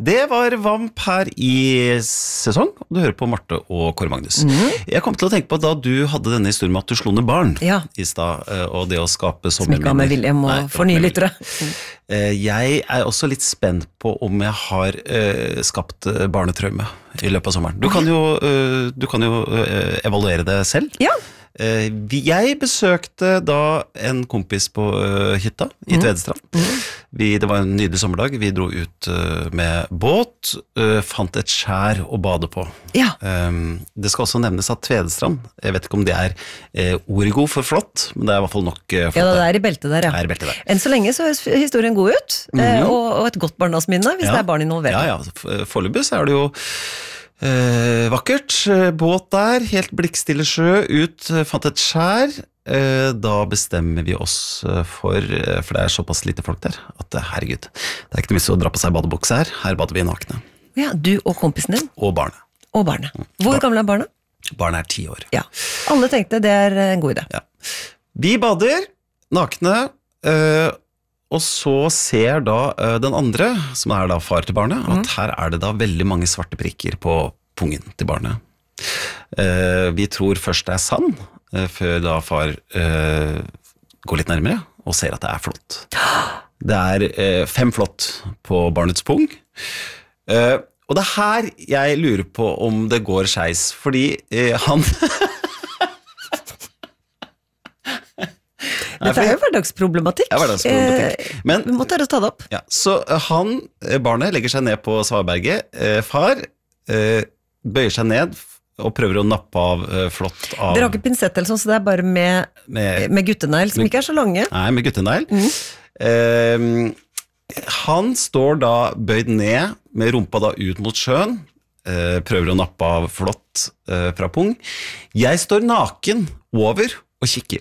Det var Vamp her i sesong, og du hører på Marte og Kåre Magnus. Jeg kom til å tenke på da du hadde denne historien med at du slo ned barn i sted, og det å skape sommerminner. Som ikke har med vilje, må for nye lyttere. Jeg også litt spent på om jeg har skapt barnetraume i løpet av sommeren. Du kan jo evaluere det selv. Ja. Jeg besøkte da en kompis på hytta i Tvedestrand. Det var en nydelig sommerdag. Vi dro ut med båt, fant et skjær å bade på. Ja. Det skal også nevnes at Tvedestrand, jeg vet ikke om det orgo for flott, men det i hvert fall nok flott. Ja, det i beltet der, ja. Det i beltet der. Enn så lenge så er historien god ut, og et godt barndomsminne hvis det barn involvert. Ja, foreløpig så det jo vakkert, båt der, helt blikkstille sjø, ut, fant et skjær. Da bestemmer vi oss for det såpass lite folk der, at herregud, det ikke noe vits å dra på seg badebukse her bader vi nakne. Ja, du og kompisen din? Og barnet. Og barnet. Hvor gamle er barnet? Barnet 10 år. Ja, alle tenkte det en god idé. Ja. Vi bader, nakne, og så ser da den andre, som da far til barnet, at her det da veldig mange svarte prikker på pungen til barnet. Vi tror først det sand, før da far går litt nærmere og ser at det flott. Det 5 flott på barnets pung. Og det her jeg lurer på om det går skeis, fordi han... Dette jo hverdagsproblematikk. Ja, hverdagsproblematikk. Men, vi må tørre å ta det opp. Ja, så barnet legger seg ned på Svaberget. Far bøyer seg ned og prøver å nappe av flott av... Dere har ikke pinsett eller sånn, så det bare med guttenegl, som ikke så lange. Nei, med guttenegl. Han står da bøyd ned, med rumpa da ut mot sjøen, prøver å nappe av flott fra pung. Jeg står naken over og kikker.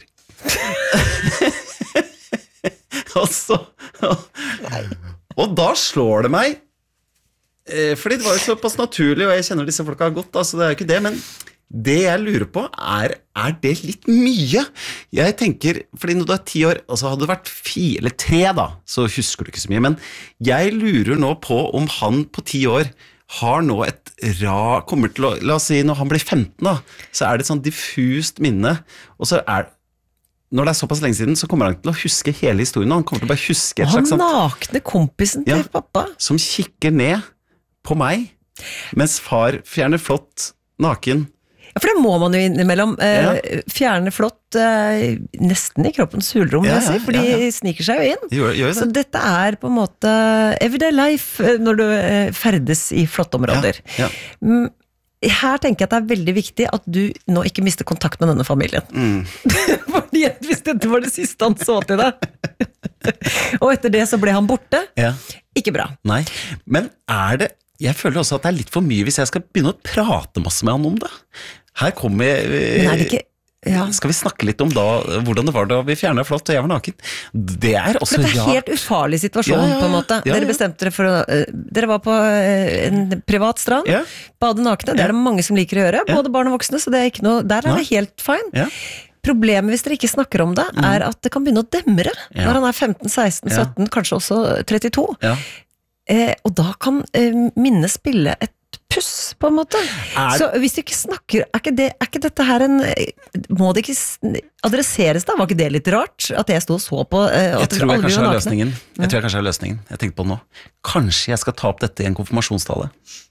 Og da slår det meg, fordi det var jo såpass naturlig, og jeg kjenner disse folka godt, altså det jo ikke det, men det jeg lurer på det litt mye? Jeg tenker, fordi når du 10 år, altså hadde det vært 4 eller 3 da, så husker du ikke så mye, men jeg lurer nå på om han på 10 år har nå kommer til å, la oss si når han blir 15 da, så det et sånn diffust minne, og så når det såpass lenge siden, så kommer han til å huske hele historien, og han kommer til å bare huske et slags... Han nakne kompisen til pappa. Som kikker ned på meg, mens far fjerner flott naken. Ja, for det må man jo innimellom fjerne flott nesten i kroppens hulrom, vil jeg si, for de sniker seg jo inn. Gjør det. Så dette på en måte everyday life når du ferdes i flotte områder. Ja. Her tenker jeg at det veldig viktig at du nå ikke mister kontakt med denne familien. Fordi hvis dette var det siste han så til deg, og etter det så ble han borte, ikke bra. Nei, men jeg føler også at det litt for mye hvis jeg skal begynne å prate masse med han om det. Her kommer jeg... Men det ikke... Ja. Skal vi snakke litt om hvordan det var da vi fjernet flott og jeg var naken? Det også rart. Det en helt ufarlig situasjon på en måte. Dere bestemte dere for dere var på en privat strand, bade nakne, det det mange som liker å gjøre, både barn og voksne, så det ikke noe, der det helt fine. Problemet hvis dere ikke snakker om det, at det kan begynne å demre når han 15, 16, 17, kanskje også 32. Og da kan minnet spille et puss, på en måte. Så hvis du ikke snakker, ikke dette her må det ikke adresseres da? Var ikke det litt rart? At jeg stod og så på Jeg tror jeg kanskje har løsningen. Jeg tenkte på det nå. Kanskje jeg skal ta opp dette i en konfirmasjonstale.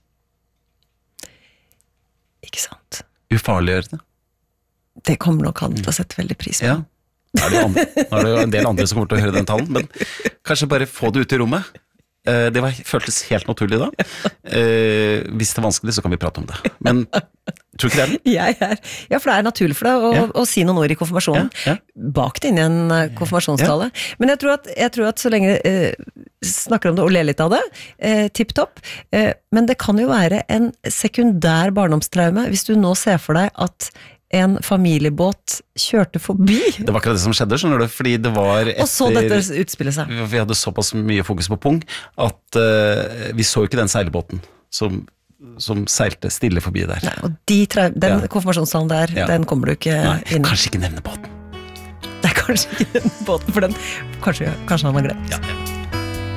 Ikke sant? Ufarliggjøre det. Det kommer nok han til å sette veldig pris på. Ja. Nå det en del andre som kommer til å høre den talen, men kanskje bare få det ut i rommet. Det føltes helt naturlig da. Hvis det vanskelig, så kan vi prate om det. Men tror du ikke det? Ja, for det naturlig for deg å si noen ord i konfirmasjonen. Bak det inn i en konfirmasjonstale. Men jeg tror at så lenge snakker om det og ler litt av det, tipp-topp. Men det kan jo være en sekundær barndomstraume hvis du nå ser for deg at en familiebåt kjørte forbi. Det var akkurat det som skjedde, skjønner du, fordi det var og så dette utspillet seg. Vi hadde såpass mye fokus på pung, at vi så ikke den seilbåten som seilte stille forbi der. Nei, og den konfirmasjonstalen der, den kommer du ikke inn. Kanskje ikke nevne båten. Nei, kanskje ikke nevne båten, for den, kanskje han har glemt. Ja.